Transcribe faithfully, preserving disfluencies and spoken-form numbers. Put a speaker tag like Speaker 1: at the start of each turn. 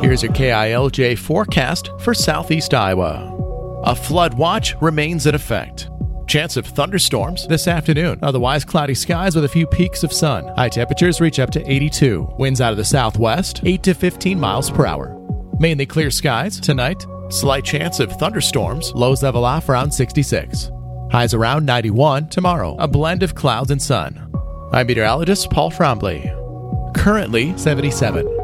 Speaker 1: Here's your K I L J forecast for southeast Iowa. A flood watch remains in effect. Chance of thunderstorms this afternoon. Otherwise, cloudy skies with a few peaks of sun. High temperatures reach up to eighty-two. Winds out of the southwest, eight to fifteen miles per hour. Mainly clear skies tonight. Slight chance of thunderstorms. Lows level off around sixty-six. Highs around ninety-one tomorrow. A blend of clouds and sun. I'm meteorologist Paul Frombley. Currently seventy-seven.